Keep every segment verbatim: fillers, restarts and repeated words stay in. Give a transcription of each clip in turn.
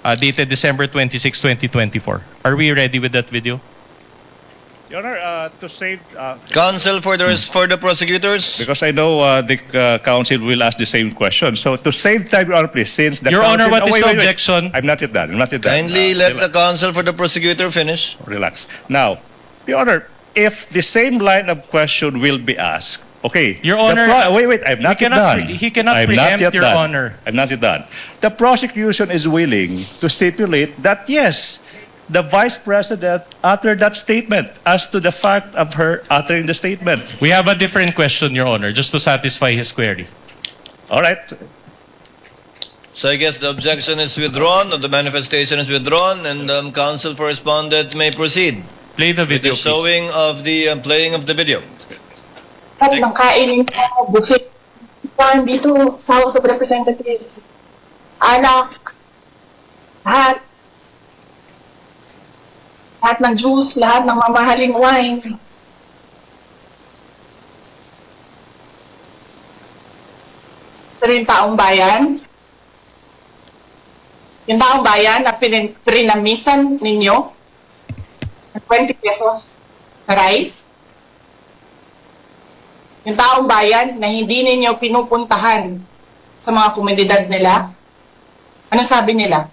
uh, dated December twenty-sixth, twenty twenty-four. Are we ready with that video? Your Honor, uh, to save... Uh, Counsel for the rest, for the prosecutors. because I know uh, the uh, counsel will ask the same question. So to save time, Your Honor, please, since the Your counsel... Honor, what oh, is wait, the wait, wait. objection? I'm not yet done. I'm not yet done. Kindly Uh, let relax. the counsel for the prosecutor finish. Relax. Now, Your Honor, if the same line of question will be asked, okay. Your the Honor, pro- wait, wait, I'm not he yet cannot done. pre- he cannot I'm not preempt yet Your done. Honor. I'm not yet done. The prosecution is willing to stipulate that, yes, the Vice President uttered that statement as to the fact of her uttering the statement. We have a different question, Your Honor, just to satisfy his query. All right. So I guess the objection is withdrawn, or the manifestation is withdrawn, and um, counsel for respondent may proceed Play the with video, the please. showing of the uh, playing of the video. At nang kainin ko, buffet. Kuhan dito sa House of Representatives. Anak. Lahat. Lahat ng juice, lahat ng mamahaling wine. Pero yung taong bayan, yung taong bayan na pinin- pinamisan ninyo ng twenty pesos na rice, yung taong bayan na hindi ninyo pinupuntahan sa mga komunidad nila, ano sabi nila?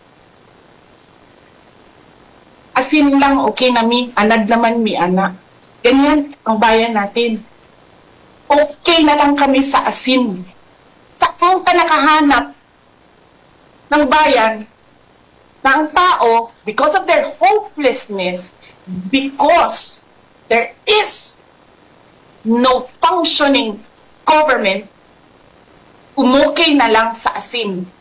Asin lang, okay na mi, anad naman mi, anak. Ganyan ang bayan natin. Okay na lang kami sa asin. Saan ka nakahanap ng bayan na ang tao, because of their hopelessness, because there is no functioning government, umukay na lang sa asin.